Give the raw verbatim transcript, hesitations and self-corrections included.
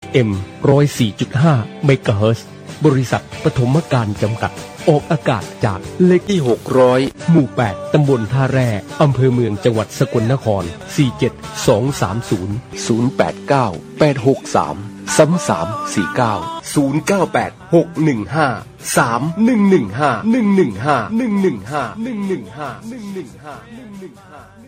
เอ็ม หนึ่งศูนย์สี่จุดห้า เมกะเฮิรตซ์บริษัทปฐมการจำกัดออกอากาศจากเลขที่หกร้อยหมู่แปดตำบลท่าแร่อำเภอเมืองจังหวัดสกลนครสี่เจ็ดสองสามศูนย์ ศูนย์แปดเก้า แปดหกสาม สามสามสี่เก้า ศูนย์เก้าแปด หกหนึ่งห้า สามหนึ่งหนึ่งห้า หนึ่งหนึ่งห้า หนึ่งหนึ่งห้า หนึ่งหนึ่งห้า หนึ่งหนึ่งห้า หนึ่งหนึ่งห้า